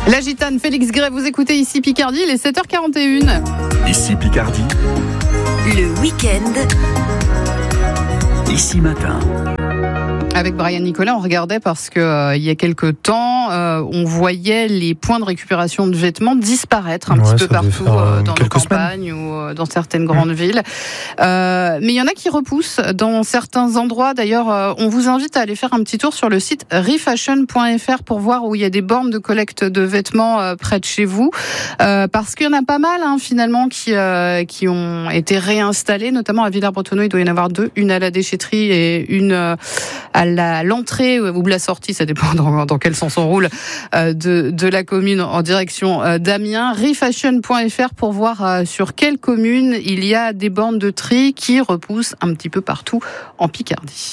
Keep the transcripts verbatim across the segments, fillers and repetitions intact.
La gitane Félix Gray, vous écoutez ici Picardie, il est sept heures quarante et une. Ici Picardie. Le week-end. Ici matin. Avec Brian Nicolas, on regardait parce que euh, il y a quelques temps, euh, on voyait les points de récupération de vêtements disparaître un ouais, petit peu partout euh, dans nos campagnes semaines. ou euh, dans certaines grandes mmh. villes. Euh, mais il y en a qui repoussent dans certains endroits. D'ailleurs, euh, on vous invite à aller faire un petit tour sur le site refashion point f r pour voir où il y a des bornes de collecte de vêtements euh, près de chez vous. Euh, parce qu'il y en a pas mal hein, finalement qui, euh, qui ont été réinstallés, notamment à Villers-Bretonneux, il doit y en avoir deux, une à la déchetterie et une euh, à la, l'entrée ou la sortie, ça dépend dans, dans quel sens on roule, euh, de, de la commune en direction euh, d'Amiens. refashion point f r pour voir euh, sur quelle commune il y a des bornes de tri qui repoussent un petit peu partout en Picardie.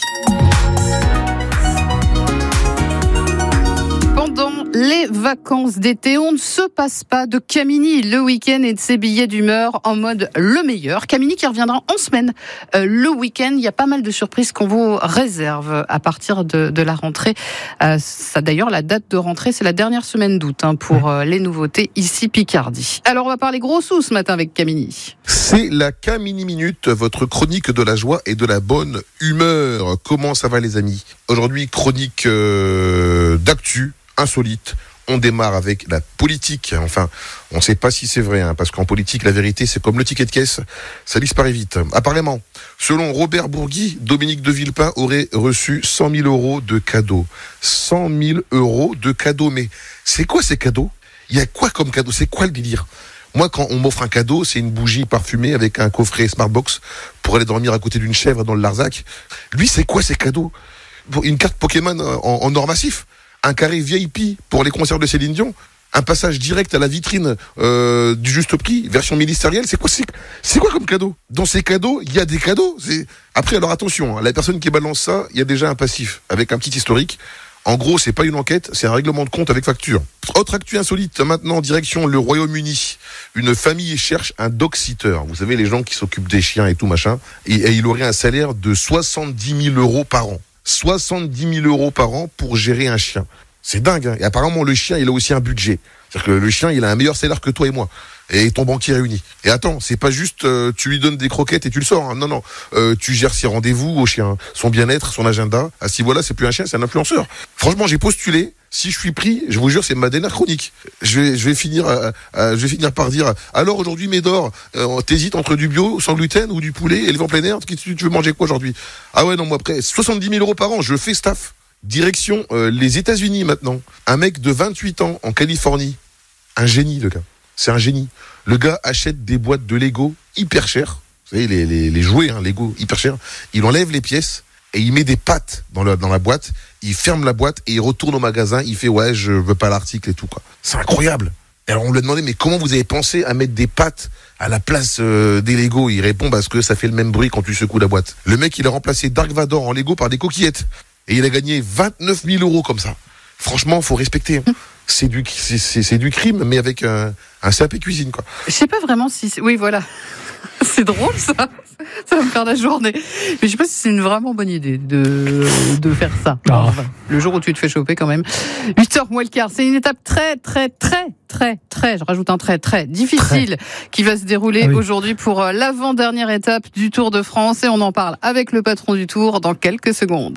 Pendant les vacances d'été, on ne se passe pas de Camini le week-end et de ses billets d'humeur en mode le meilleur. Camini qui reviendra en semaine euh, le week-end. Il y a pas mal de surprises qu'on vous réserve à partir de, de la rentrée. Euh, ça d'ailleurs, la date de rentrée, c'est la dernière semaine d'août hein, pour euh, les nouveautés ici Picardie. Alors on va parler gros sous ce matin avec Camini. C'est la Camini Minute, votre chronique de la joie et de la bonne humeur. Comment ça va les amis ? Aujourd'hui, chronique euh, d'actu. Insolite. On démarre avec la politique. Enfin, on ne sait pas si c'est vrai, hein, parce qu'en politique, la vérité, c'est comme le ticket de caisse, ça disparaît vite. Apparemment, selon Robert Bourgui, Dominique de Villepin aurait reçu cent mille euros de cadeaux. cent mille euros de cadeaux. Mais c'est quoi ces cadeaux ? Il y a quoi comme cadeau ? C'est quoi le délire ? Moi, quand on m'offre un cadeau, c'est une bougie parfumée avec un coffret Smartbox pour aller dormir à côté d'une chèvre dans le Larzac. Lui, c'est quoi ces cadeaux ? Une carte Pokémon en, en or massif ? Un carré V I P pour les concerts de Céline Dion, un passage direct à la vitrine euh, du juste prix, version ministérielle, c'est quoi, c'est, c'est quoi comme cadeau ? Dans ces cadeaux, il y a des cadeaux. C'est... Après, alors attention, hein, la personne qui balance ça, il y a déjà un passif, avec un petit historique. En gros, c'est pas une enquête, c'est un règlement de compte avec facture. Autre actu insolite, maintenant, direction le Royaume-Uni. Une famille cherche un dog-sitter. Vous savez, les gens qui s'occupent des chiens et tout machin. Et, et il aurait un salaire de soixante-dix mille euros par an. soixante-dix mille euros par an pour gérer un chien. C'est dingue, hein. Et apparemment, le chien, il a aussi un budget. C'est-à-dire que le chien, il a un meilleur salaire que toi et moi. Et ton banquier réuni. Et attends, c'est pas juste, euh, tu lui donnes des croquettes et tu le sors, hein. Non, non. Euh, tu gères ses rendez-vous au chien, son bien-être, son agenda. Ah, si voilà, c'est plus un chien, c'est un influenceur. Franchement, j'ai postulé. Si je suis pris, je vous jure, c'est ma dernière chronique. Je vais, je vais finir, euh, euh, je vais finir par dire, alors aujourd'hui, Médor, euh, t'hésites entre du bio, sans gluten, ou du poulet, élevé en plein air, tu, tu veux manger quoi aujourd'hui ? Ah ouais, non, moi après, soixante-dix mille euros par an, je fais staff. Direction euh, les États-Unis maintenant. Un mec de vingt-huit ans en Californie. Un génie, le gars. C'est un génie. Le gars achète des boîtes de Lego hyper chères. Vous savez, les, les, les jouets, hein, Lego hyper chers. Il enlève les pièces et il met des pattes dans, le, dans la boîte. Il ferme la boîte et il retourne au magasin. Il fait, ouais, je veux pas l'article et tout, quoi. C'est incroyable. Et alors on lui a demandé, mais comment vous avez pensé à mettre des pattes à la place euh, des Lego ? Il répond, parce que ça fait le même bruit quand tu secoues la boîte. Le mec, il a remplacé Dark Vador en Lego par des coquillettes. Et il a gagné vingt-neuf mille euros comme ça. Franchement, faut respecter. Hein. C'est du, c'est, c'est, c'est du crime, mais avec un, un C A P cuisine, quoi. Je sais pas vraiment si... C'est... Oui, voilà. C'est drôle, ça. Ça va me faire la journée. Mais je sais pas si c'est une vraiment bonne idée de, de faire ça. Oh. Enfin, le jour où tu te fais choper, quand même. huit heures moins le quart. C'est une étape très, très, très, très, très, je rajoute un très, très difficile très. qui va se dérouler ah oui. aujourd'hui pour l'avant-dernière étape du Tour de France. Et on en parle avec le patron du Tour dans quelques secondes.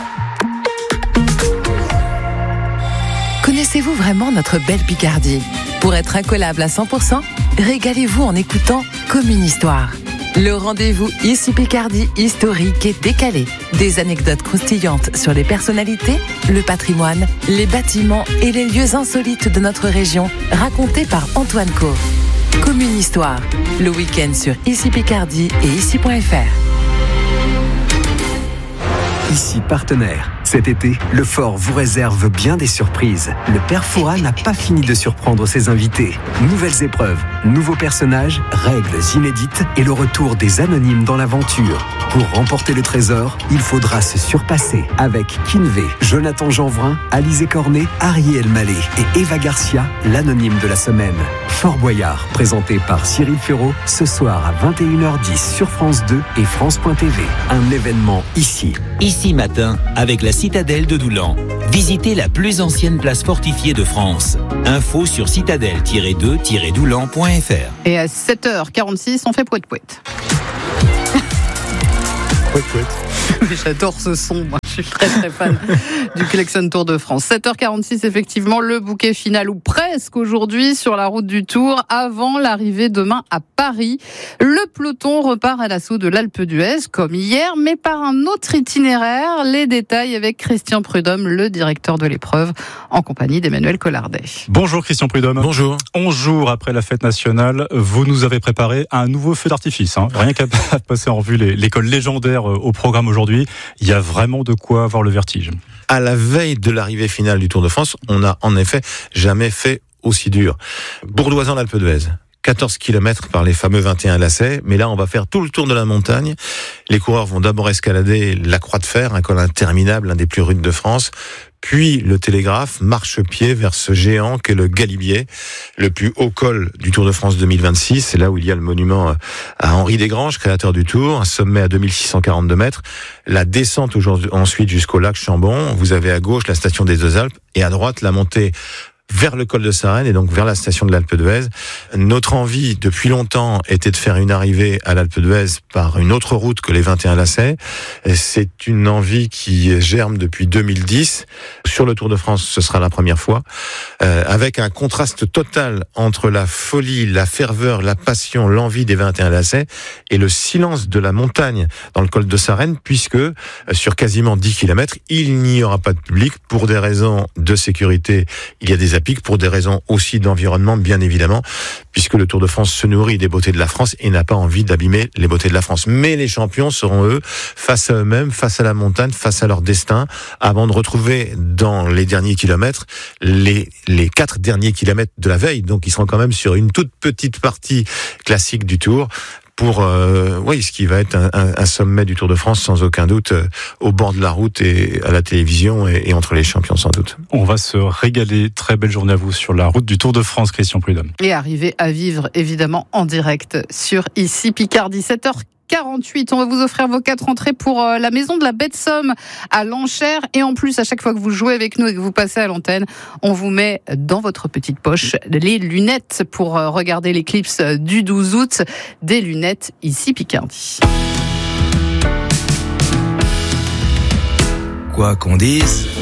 Connaissez-vous vraiment notre belle Picardie ? Pour être incollable à cent pour cent, régalez-vous en écoutant Comme une histoire. Le rendez-vous ici Picardie historique et décalé. Des anecdotes croustillantes sur les personnalités, le patrimoine, les bâtiments et les lieux insolites de notre région, racontés par Antoine Caux. Comme une histoire, le week-end sur Ici Picardie et ici point f r. Ici partenaire. Cet été, le Fort vous réserve bien des surprises. Le Père Fouras n'a pas fini de surprendre ses invités. Nouvelles épreuves, nouveaux personnages, règles inédites et le retour des anonymes dans l'aventure. Pour remporter le trésor, il faudra se surpasser avec Kinvé, Jonathan Jeanvrin, Alizé Cornet, Ariel Mallet et Eva Garcia, l'anonyme de la semaine. Fort Boyard, présenté par Cyril Ferraud, ce soir à vingt et une heures dix sur France deux et France point T V. Un événement ici. Ici matin, avec la citadelle de Doulan. Visitez la plus ancienne place fortifiée de France. Info sur citadelle tiret deux tiret doulan point f r. Et à sept heures quarante-six, on fait pouet pouet. Pouet pouet. J'adore ce son, moi. Je suis très très fan du Klaxon Tour de France. sept heures quarante-six, effectivement, le bouquet final, ou presque aujourd'hui, sur la route du Tour, avant l'arrivée demain à Paris. Le peloton repart à l'assaut de l'Alpe d'Huez, comme hier, mais par un autre itinéraire. Les détails avec Christian Prudhomme, le directeur de l'épreuve, en compagnie d'Emmanuel Collardet. Bonjour Christian Prudhomme. Bonjour. onze jours après la fête nationale, vous nous avez préparé un nouveau feu d'artifice. Hein. Rien qu'à passer en revue les, l'école légendaire au programme aujourd'hui, il y a vraiment de quoi avoir le vertige. À la veille de l'arrivée finale du Tour de France, on n'a en effet jamais fait aussi dur. Bourdoisan-l'Alpe d'Huez. quatorze kilomètres par les fameux vingt et un lacets, mais là on va faire tout le tour de la montagne. Les coureurs vont d'abord escalader la Croix de Fer, un col interminable, l'un des plus rudes de France, puis le Télégraphe, marche-pied vers ce géant qu'est le Galibier, le plus haut col du Tour de France deux mille vingt-six. C'est là où il y a le monument à Henri Desgranges, créateur du Tour, un sommet à deux mille six cent quarante-deux mètres. La descente aujourd'hui, ensuite jusqu'au lac Chambon. Vous avez à gauche la station des Deux Alpes et à droite la montée vers le col de Sarenne et donc vers la station de l'Alpe d'Huez. Notre envie, depuis longtemps, était de faire une arrivée à l'Alpe d'Huez par une autre route que les vingt et un lacets. C'est une envie qui germe depuis deux mille dix. Sur le Tour de France, ce sera la première fois, euh, avec un contraste total entre la folie, la ferveur, la passion, l'envie des vingt et un lacets et le silence de la montagne dans le col de Sarenne, puisque euh, sur quasiment dix kilomètres, il n'y aura pas de public pour des raisons de sécurité. Il y a des pour des raisons aussi d'environnement, bien évidemment, puisque le Tour de France se nourrit des beautés de la France et n'a pas envie d'abîmer les beautés de la France. Mais les champions seront, eux, face à eux-mêmes, face à la montagne, face à leur destin, avant de retrouver dans les derniers kilomètres les, les quatre derniers kilomètres de la veille. Donc ils seront quand même sur une toute petite partie classique du Tour, pour euh, oui, ce qui va être un, un, un sommet du Tour de France sans aucun doute, euh, au bord de la route et à la télévision et, et entre les champions sans doute. On va se régaler. Très belle journée à vous sur la route du Tour de France, Christian Prudhomme. Et arriver à vivre évidemment en direct sur Ici Picardie. sept heures quarante-huit, on va vous offrir vos quatre entrées pour euh, la Maison de la Baie de Somme à l'enchère. Et en plus, à chaque fois que vous jouez avec nous et que vous passez à l'antenne, on vous met dans votre petite poche les lunettes pour euh, regarder l'éclipse du douze août. Des lunettes Ici Picardie. Quoi qu'on dise,